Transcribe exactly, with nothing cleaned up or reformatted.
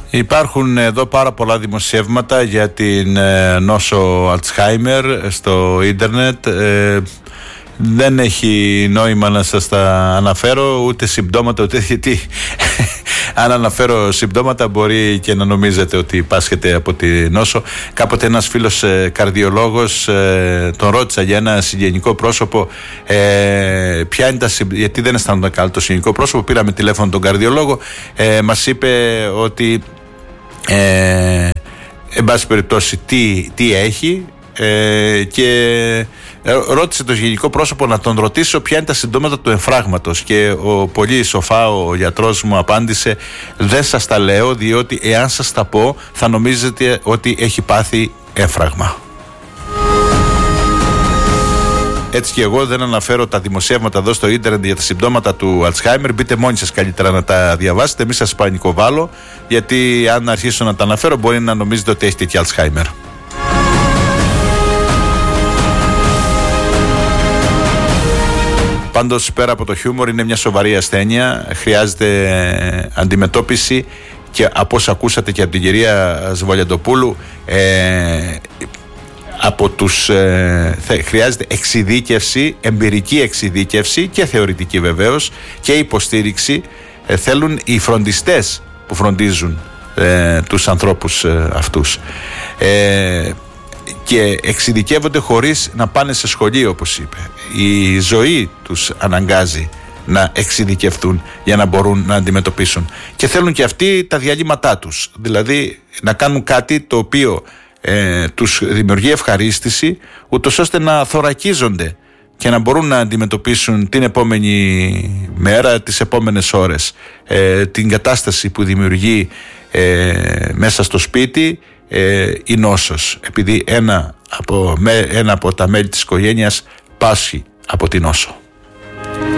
Υπάρχουν εδώ πάρα πολλά δημοσιεύματα για την ε, νόσο Αλτσχάιμερ στο ίντερνετ. Ε, δεν έχει νόημα να σας τα αναφέρω, ούτε συμπτώματα, ούτε γιατί αν αναφέρω συμπτώματα μπορεί και να νομίζετε ότι πάσχετε από τη νόσο. Κάποτε ένας φίλος ε, καρδιολόγος ε, τον ρώτησα για ένα συγγενικό πρόσωπο ε, ποια είναι τα συμπτώματα, γιατί δεν αισθάνονταν καλά το συγγενικό πρόσωπο. Πήραμε τηλέφωνο τον καρδιολόγο, ε, μας είπε ότι ε, εν πάση περιπτώσει τι, τι έχει ε, και ρώτησε το συγγενικό πρόσωπο να τον ρωτήσω ποια είναι τα συμπτώματα του εμφράγματος και ο πολύ σοφά ο γιατρός μου απάντησε: δεν σας τα λέω, διότι εάν σας τα πω θα νομίζετε ότι έχει πάθει έμφραγμα. Έτσι και εγώ δεν αναφέρω τα δημοσιεύματα εδώ στο ίντερνετ για τα συμπτώματα του Αλτσχάιμερ. Μπείτε μόνοι σας καλύτερα να τα διαβάσετε, μη σας πανικοβάλλω, γιατί αν αρχίσω να τα αναφέρω μπορεί να νομίζετε ότι έχετε και Αλτσχάιμερ. Πάντως, πέρα από το χιούμορ, είναι μια σοβαρή ασθένεια, χρειάζεται αντιμετώπιση και από όσα ακούσατε και από την κυρία Σβολιαντοπούλου, ε, από τους, ε, χρειάζεται εξειδίκευση, εμπειρική εξειδίκευση και θεωρητική βεβαίως και υποστήριξη. Ε, θέλουν οι φροντιστές που φροντίζουν ε, τους ανθρώπους ε, αυτούς. Ε, και εξειδικεύονται χωρίς να πάνε σε σχολείο, όπως είπε. Η ζωή τους αναγκάζει να εξειδικευτούν για να μπορούν να αντιμετωπίσουν. Και θέλουν και αυτοί τα διαλύματά τους. Δηλαδή να κάνουν κάτι το οποίο ε, τους δημιουργεί ευχαρίστηση, ούτως ώστε να θωρακίζονται και να μπορούν να αντιμετωπίσουν την επόμενη μέρα, τις επόμενες ώρες, ε, την κατάσταση που δημιουργεί ε, μέσα στο σπίτι ε, η νόσος, επειδή ένα από, με, ένα από τα μέλη της οικογένειας πάσχει από την νόσο.